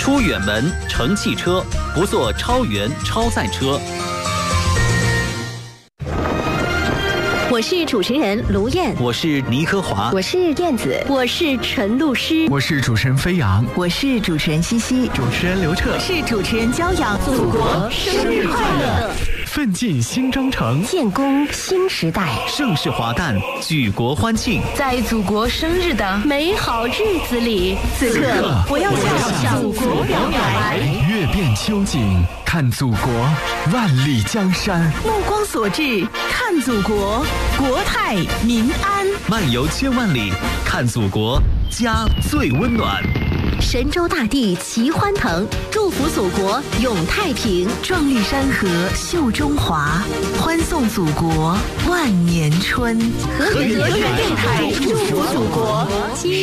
出远门乘汽车，不坐超员超载车。 我是主持人卢燕， 我是倪科华， 我是燕子， 我是陈露诗， 我是主持人飞扬， 我是主持人西西， 主持人刘彻， 我是主持人骄阳。 祖国生日快乐！ 奋进新征程， 建功新时代， 盛世华诞，举国欢庆。 在祖国生日的美好日子里，此刻我要向祖国表白。 阅遍秋景，看祖国，万里江山。 目光所至，看祖国，国泰民安。 漫游千万里，看祖国，家最温暖。 神州大地齐欢腾，祝福祖国永太平， 壮丽山河秀中华，欢送祖国万年春。 和圆电台祝福祖国。